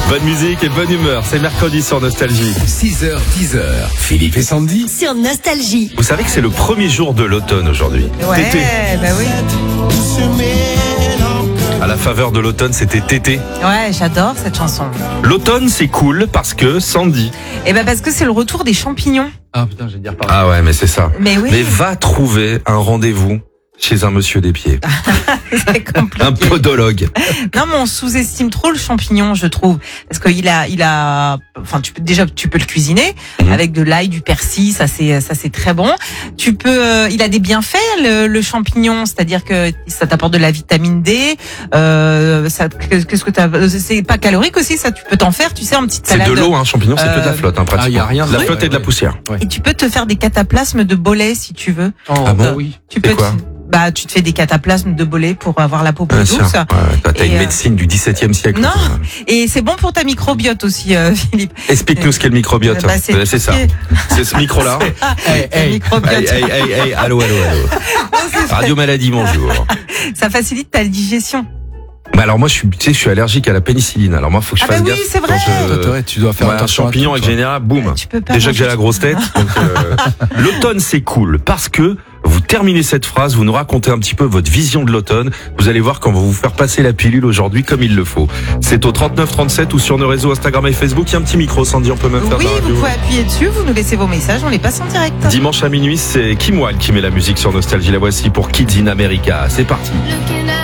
Bonne musique et bonne humeur, c'est mercredi sur Nostalgie. 6h, 10h, Philippe et Sandy. Sur Nostalgie. Vous savez que c'est le premier jour de l'automne aujourd'hui. Ouais, Tété. bah oui. À la faveur de l'automne, c'était Tété. Ouais, j'adore cette chanson. L'automne, c'est cool parce que Sandy. Et ben parce que c'est le retour des champignons. Ah putain, j'ai dire pardon. Ah ouais, mais c'est ça. Mais oui. Mais va trouver un rendez-vous chez un monsieur des pieds. C'est compliqué. Un podologue. Non, mais on sous-estime trop le champignon, je trouve, parce qu'il a, enfin, tu peux le cuisiner avec de l'ail, du persil, ça c'est très bon. Il a des bienfaits le champignon, c'est-à-dire que ça t'apporte de la vitamine D. C'est pas calorique aussi, ça tu peux t'en faire, tu sais, en petite C'est salade. de l'eau, un champignon, c'est que de la flotte, hein, pratiquement. y a rien de la de- flotte et de la poussière. Ouais. Et tu peux te faire des cataplasmes de bolet si tu veux. Ah bon oui. Tu C'est peux. quoi Tu te fais des cataplasmes de bolet pour avoir la peau plus Bien douce. sûr. Ouais, t'as Et, une médecine du XVIIe siècle. Non. Et c'est bon pour ta microbiote aussi, Philippe. Explique-nous ce qu'est le microbiote. Bah, c'est tout c'est ça. ce qui est- C'est ce micro-là. Le microbiote. Hey, allô. Radio Maladie, bonjour. Ça facilite ta digestion. Bah alors moi je suis allergique à la pénicilline. Alors moi faut que je Ah bah fasse oui, gaffe. c'est vrai. Quand Tu dois faire un attention à champignon tout, avec toi. général, boum. Tu peux pas Déjà que manger j'ai la grosse tête. Donc, l'automne c'est cool parce que vous terminez cette phrase, vous nous racontez un petit peu votre vision de l'automne. Vous allez voir qu'on va vous faire passer la pilule aujourd'hui comme il le faut. C'est au 3937 ou sur nos réseaux Instagram et Facebook. Il y a un petit micro, Sandy, on peut même faire Oui, de la vous radio. pouvez appuyer dessus, vous nous laissez vos messages, on les passe en direct. Dimanche à minuit, c'est Kim Wilde qui met la musique sur Nostalgie. La voici pour Kids in America. C'est parti. Looking at